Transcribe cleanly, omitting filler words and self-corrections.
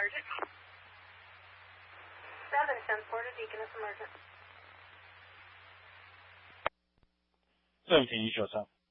emergent. 710 to Deaconess emergent. 17 you show up.